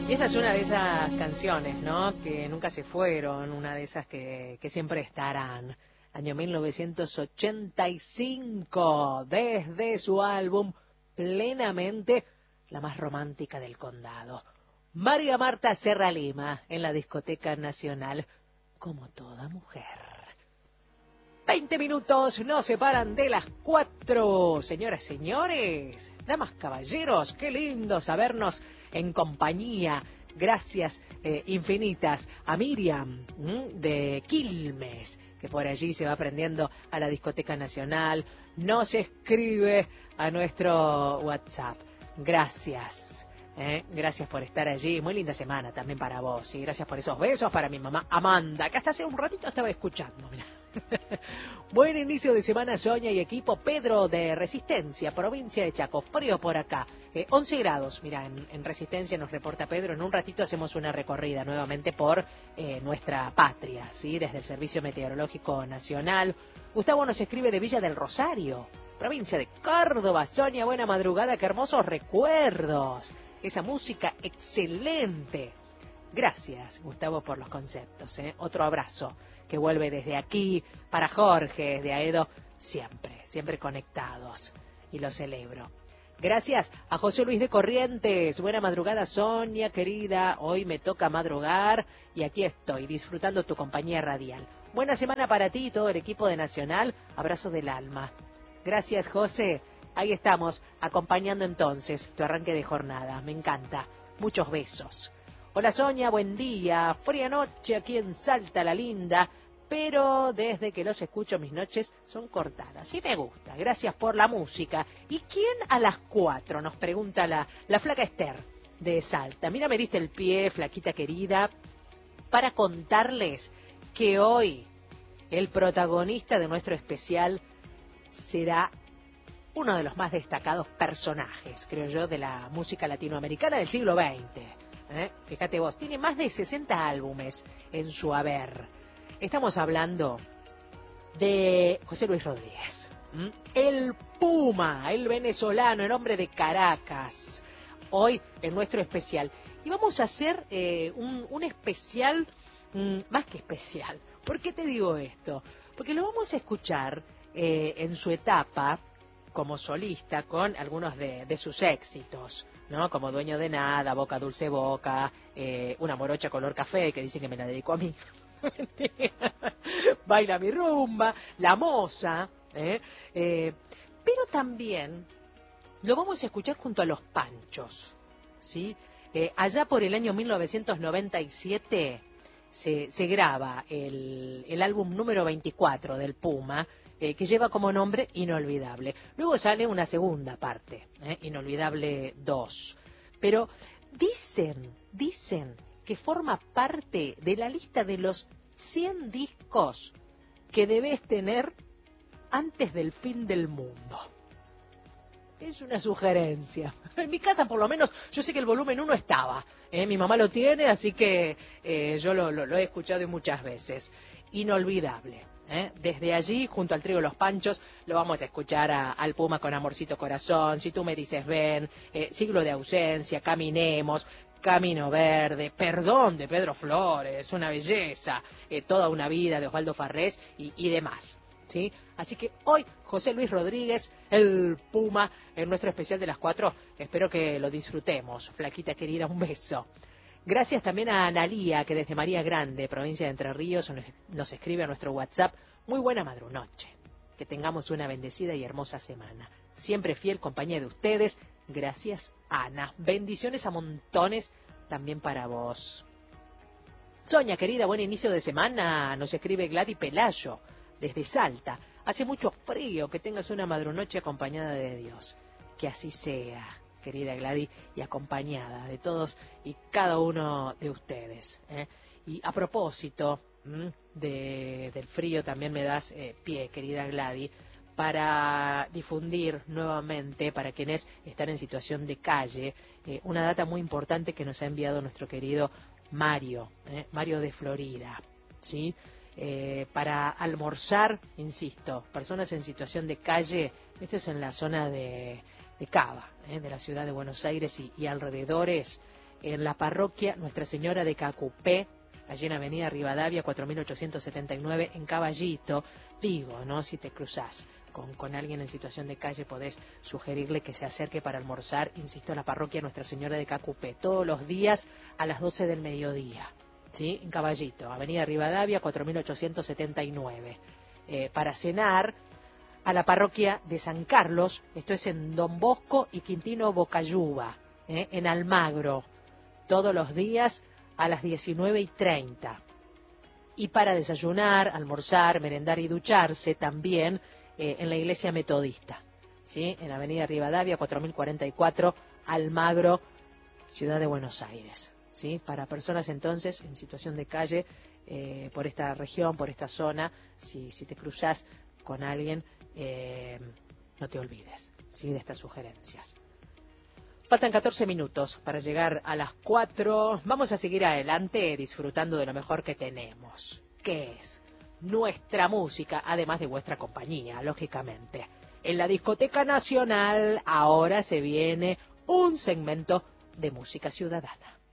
Y esta es una de esas canciones, ¿no? Que nunca se fueron, una de esas que siempre estarán. Año 1985, desde su álbum Plenamente, la más romántica del condado. María Marta Serra Lima, en la Discoteca Nacional, como toda mujer. 20 minutos nos separan de las 4. Señoras, señores, damas, caballeros, qué lindo sabernos en compañía. Gracias infinitas a Miriam de Quilmes, que por allí se va aprendiendo a la Discoteca Nacional. Nos escribe a nuestro WhatsApp. Gracias. Gracias por estar allí. Muy linda semana también para vos. Y gracias por esos besos para mi mamá Amanda, que hasta hace un ratito estaba escuchando. Mirá. Buen inicio de semana, Sonia y equipo. Pedro de Resistencia, provincia de Chaco. Frío por acá. 11 grados, mira, en Resistencia nos reporta Pedro. En un ratito hacemos una recorrida nuevamente por nuestra patria, ¿sí? Desde el Servicio Meteorológico Nacional. Gustavo nos escribe de Villa del Rosario, provincia de Córdoba. Sonia, buena madrugada, qué hermosos recuerdos. Esa música excelente. Gracias, Gustavo, por los conceptos. Otro abrazo que vuelve desde aquí para Jorge, de Aedo, siempre conectados. Y lo celebro. Gracias a José Luis de Corrientes. Buena madrugada, Sonia, querida. Hoy me toca madrugar y aquí estoy, disfrutando tu compañía radial. Buena semana para ti y todo el equipo de Nacional. Abrazo del alma. Gracias, José. Ahí estamos, acompañando entonces tu arranque de jornada. Me encanta. Muchos besos. Hola, Sonia, buen día. Fría noche aquí en Salta la Linda, pero desde que los escucho mis noches son cortadas. Y me gusta. Gracias por la música. ¿Y quién a las 4? Nos pregunta la flaca Esther de Salta. Mira, me diste el pie, flaquita querida, para contarles que hoy el protagonista de nuestro especial será uno de los más destacados personajes, creo yo, de la música latinoamericana del siglo XX. Fíjate vos, tiene más de 60 álbumes en su haber. Estamos hablando de José Luis Rodríguez, el Puma, el venezolano, el hombre de Caracas, hoy en nuestro especial. Y vamos a hacer un especial, más que especial. ¿Por qué te digo esto? Porque lo vamos a escuchar en su etapa como solista con algunos de sus éxitos, ¿no? Como Dueño de Nada, Boca Dulce Boca, Una Morocha Color Café, que dicen que me la dedicó a mí. Baila mi rumba, La Moza, pero también lo vamos a escuchar junto a Los Panchos, ¿sí? Allá por el año 1997 se graba el álbum número 24 del Puma, que lleva como nombre Inolvidable. Luego sale una segunda parte, Inolvidable 2. Pero dicen que forma parte de la lista de los 100 discos que debes tener antes del fin del mundo. Es una sugerencia. En mi casa, por lo menos, yo sé que el volumen 1 estaba. Mi mamá lo tiene, así que yo lo he escuchado muchas veces. Inolvidable. Desde allí, junto al trío Los Panchos, lo vamos a escuchar al Puma con Amorcito Corazón, Si tú me dices ven, Siglo de ausencia, Caminemos, Camino Verde, Perdón de Pedro Flores, una belleza, Toda una vida de Osvaldo Farrés y demás. ¿Sí? Así que hoy José Luis Rodríguez, el Puma, en nuestro especial de las 4. Espero que lo disfrutemos. Flaquita querida, un beso. Gracias también a Analía, que desde María Grande, provincia de Entre Ríos, nos escribe a nuestro WhatsApp. Muy buena madrunoche. Que tengamos una bendecida y hermosa semana. Siempre fiel compañía de ustedes. Gracias, Ana. Bendiciones a montones también para vos. Sonia, querida, buen inicio de semana. Nos escribe Gladys Pelayo, desde Salta. Hace mucho frío, que tengas una madrunoche acompañada de Dios. Que así sea, querida Gladys, y acompañada de todos y cada uno de ustedes. Y a propósito del frío, también me das pie, querida Gladys, para difundir nuevamente, para quienes están en situación de calle, una data muy importante que nos ha enviado nuestro querido Mario de Florida, ¿sí? Para almorzar, insisto, personas en situación de calle, esto es en la zona de Cava, de la ciudad de Buenos Aires y alrededores, en la parroquia Nuestra Señora de Cacupé, allí en Avenida Rivadavia 4879 en Caballito. Digo, ¿no? Si te cruzás con alguien en situación de calle, podés sugerirle que se acerque para almorzar, insisto, a la parroquia Nuestra Señora de Cacupé, todos los días a las 12 del mediodía, ¿sí? En Caballito, Avenida Rivadavia 4879. Para cenar a la parroquia de San Carlos, esto es en Don Bosco y Quintino Bocayuba, en Almagro, todos los días a las 19:30. Y para desayunar, almorzar, merendar y ducharse también en la iglesia metodista, ¿sí? En Avenida Rivadavia 4044, Almagro, Ciudad de Buenos Aires, ¿sí? Para personas entonces en situación de calle por esta región, por esta zona, si te cruzás con alguien, no te olvides, ¿sí? De estas sugerencias. Faltan 14 minutos para llegar a las 4. Vamos a seguir adelante disfrutando de lo mejor que tenemos, que es nuestra música, además de vuestra compañía, lógicamente. En la Discoteca Nacional ahora se viene un segmento de música ciudadana.